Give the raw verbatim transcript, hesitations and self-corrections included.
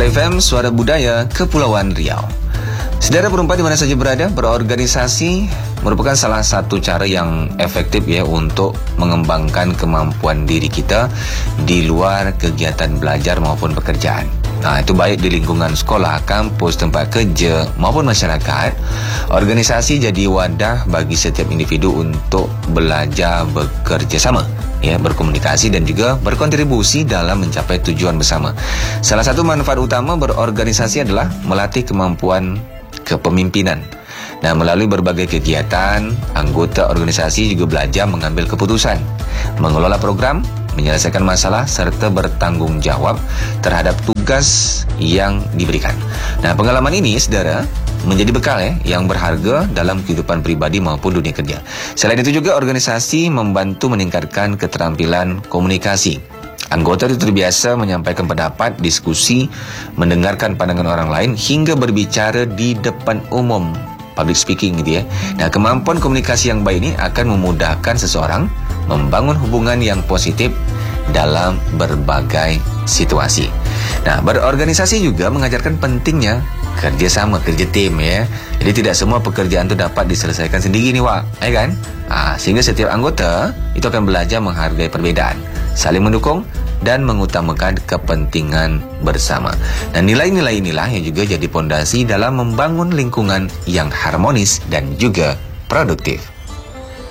Suara F M, Suara Budaya, Kepulauan Riau. Saudara perempuan di mana saja berada, berorganisasi merupakan salah satu cara yang efektif ya untuk mengembangkan kemampuan diri kita di luar kegiatan belajar maupun pekerjaan. Nah, itu baik di lingkungan sekolah, kampus, tempat kerja maupun masyarakat. Organisasi jadi wadah bagi setiap individu untuk belajar bekerja sama, ya, berkomunikasi dan juga berkontribusi dalam mencapai tujuan bersama. Salah satu manfaat utama berorganisasi adalah melatih kemampuan kepemimpinan. Nah, melalui berbagai kegiatan, anggota organisasi juga belajar mengambil keputusan, mengelola program, menyelesaikan masalah, serta bertanggung jawab terhadap tugas yang diberikan. Nah, pengalaman ini, saudara, menjadi bekal ya, yang berharga dalam kehidupan pribadi maupun dunia kerja. Selain itu juga, organisasi membantu meningkatkan keterampilan komunikasi. Anggota itu terbiasa menyampaikan pendapat, diskusi, mendengarkan pandangan orang lain, hingga berbicara di depan umum, public speaking gitu ya. Nah, kemampuan komunikasi yang baik ini akan memudahkan seseorang membangun hubungan yang positif dalam berbagai situasi. Nah, berorganisasi juga mengajarkan pentingnya kerjasama, kerja tim ya. Jadi tidak semua pekerjaan itu dapat diselesaikan sendiri nih Wak, ya kan? Ah, sehingga setiap anggota itu akan belajar menghargai perbedaan, saling mendukung dan mengutamakan kepentingan bersama. Dan nilai-nilai inilah yang juga jadi pondasi dalam membangun lingkungan yang harmonis dan juga produktif.